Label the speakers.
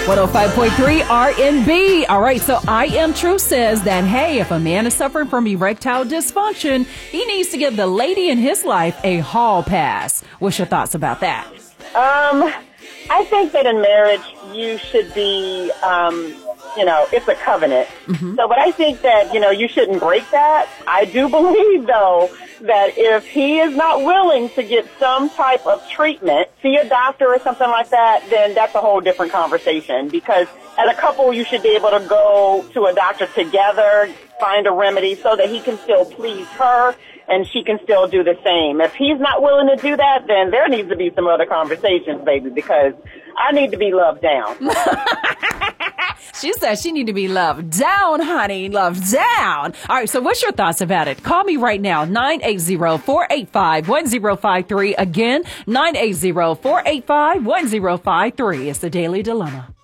Speaker 1: 105.3 RNB. All right, so I Am True says that, hey, if a man is suffering from erectile dysfunction, he needs to give the lady in his life a hall pass. What's your thoughts about that?
Speaker 2: I think that in marriage, you should be, it's a covenant. Mm-hmm. So, but I think that, you shouldn't break that. I do believe, though, that if he is not willing to get some type of treatment, see a doctor or something like that, then that's a whole different conversation. Because as a couple, you should be able to go to a doctor together, find a remedy so that he can still please her and she can still do the same. If he's not willing to do that, then there needs to be some other conversations, baby, because I need to be loved down.
Speaker 1: She said she need to be loved down, honey. Loved down. All right, so what's your thoughts about it? Call me right now, 980-485-1053. Again, 980-485-1053. It's the Daily Dilemma.